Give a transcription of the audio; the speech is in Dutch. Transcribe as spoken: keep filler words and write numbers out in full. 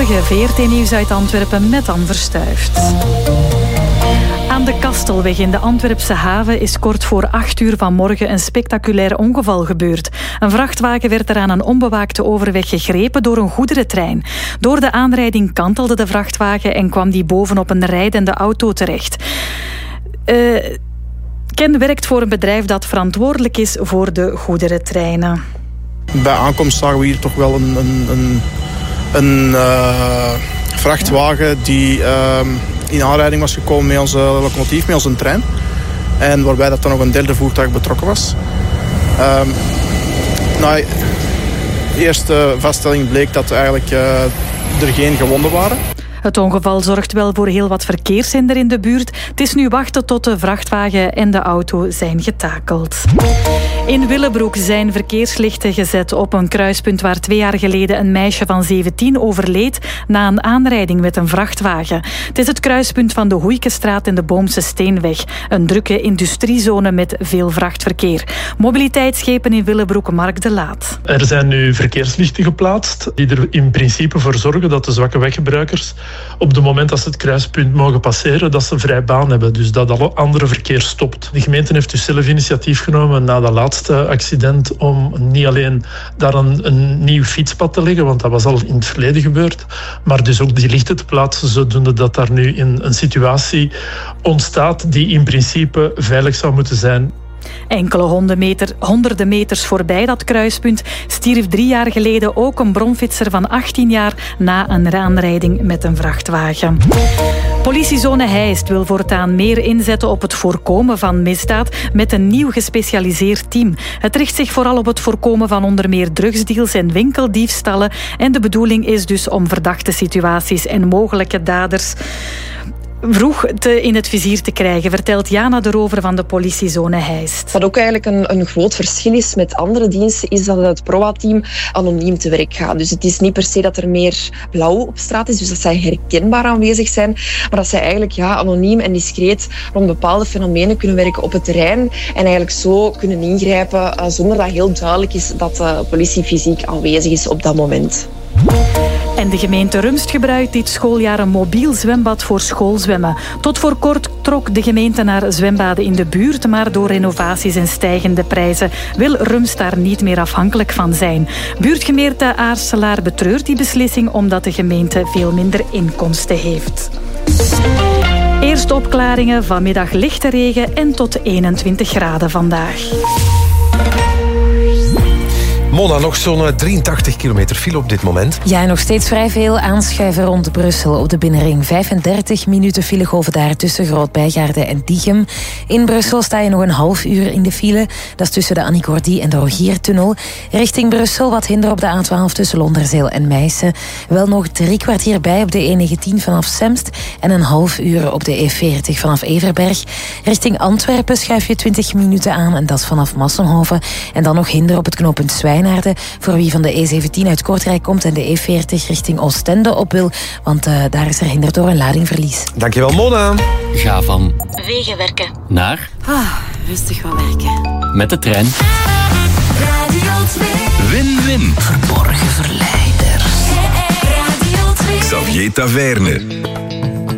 Goedemorgen, V R T-nieuws uit Antwerpen met Anne Verstuift. Aan de Kastelweg in de Antwerpse haven is kort voor acht uur vanmorgen een spectaculair ongeval gebeurd. Een vrachtwagen werd er aan een onbewaakte overweg gegrepen door een goederentrein. Door de aanrijding kantelde de vrachtwagen en kwam die bovenop een rijdende auto terecht. Uh, Ken werkt voor een bedrijf dat verantwoordelijk is voor de goederentreinen. Bij aankomst zagen we hier toch wel een, een, een, een uh, vrachtwagen die uh, in aanrijding was gekomen met onze locomotief, met onze trein. En waarbij dat dan nog een derde voertuig betrokken was. Uh, nou, de eerste vaststelling bleek dat eigenlijk uh, er geen gewonden waren. Het ongeval zorgt wel voor heel wat verkeershinder in de buurt. Het is nu wachten tot de vrachtwagen en de auto zijn getakeld. In Willebroek zijn verkeerslichten gezet op een kruispunt waar twee jaar geleden een meisje van zeventien overleed na een aanrijding met een vrachtwagen. Het is het kruispunt van de Hoeikestraat en de Boomse Steenweg. Een drukke industriezone met veel vrachtverkeer. Mobiliteitsschepen in Willebroek, Mark de Laat. Er zijn nu verkeerslichten geplaatst die er in principe voor zorgen dat de zwakke weggebruikers op het moment dat ze het kruispunt mogen passeren, dat ze vrij baan hebben. Dus dat alle andere verkeer stopt. De gemeente heeft dus zelf initiatief genomen na dat laatste accident om niet alleen daar een, een nieuw fietspad te leggen, want dat was al in het verleden gebeurd, maar dus ook die lichten te plaatsen, zodoende dat daar nu in een situatie ontstaat die in principe veilig zou moeten zijn. Enkele honderden, meter, honderden meters voorbij dat kruispunt stierf drie jaar geleden ook een bromfietser van achttien jaar na een aanrijding met een vrachtwagen. Politiezone Heist wil voortaan meer inzetten op het voorkomen van misdaad met een nieuw gespecialiseerd team. Het richt zich vooral op het voorkomen van onder meer drugsdeals en winkeldiefstallen. En de bedoeling is dus om verdachte situaties en mogelijke daders vroeg te in het vizier te krijgen, vertelt Jana de Rover van de politiezone Heist. Wat ook eigenlijk een, een groot verschil is met andere diensten, is dat het P R O A-team anoniem te werk gaat. Dus het is niet per se dat er meer blauw op straat is, dus dat zij herkenbaar aanwezig zijn, maar dat zij eigenlijk ja, anoniem en discreet rond bepaalde fenomenen kunnen werken op het terrein en eigenlijk zo kunnen ingrijpen uh, zonder dat heel duidelijk is dat de politie fysiek aanwezig is op dat moment. En de gemeente Rumst gebruikt dit schooljaar een mobiel zwembad voor schoolzwemmen. Tot voor kort trok de gemeente naar zwembaden in de buurt, maar door renovaties en stijgende prijzen wil Rumst daar niet meer afhankelijk van zijn. Buurtgemeente Aarselaar betreurt die beslissing omdat de gemeente veel minder inkomsten heeft. Eerst opklaringen, vanmiddag lichte regen en tot eenentwintig graden vandaag. Mona, nog zo'n drieëntachtig kilometer file op dit moment. Ja, nog steeds vrij veel aanschuiven rond Brussel op de binnenring. vijfendertig minuten file golven daar tussen Groot-Bijgaarde en Diegem. In Brussel sta je nog een half uur in de file. Dat is tussen de Annie Cordy en de Rogiertunnel. Richting Brussel wat hinder op de A twaalf tussen Londerzeel en Meissen. Wel nog drie kwartier bij op de E negentien vanaf Semst en een half uur op de E veertig vanaf Everberg. Richting Antwerpen schuif je twintig minuten aan en dat vanaf Massenhoven. En dan nog hinder op het knooppunt Zwijnaarden. Voor wie van de E zeventien uit Kortrijk komt en de E veertig richting Oostende op wil. Want uh, daar is er hinder door een ladingverlies. Dankjewel, Mona. Ga van Wegenwerken naar ah, rustig gaan werken. Met de trein. Radio twee. Win-win. Verborgen verleiders. Radio twee. Xavier Taverne.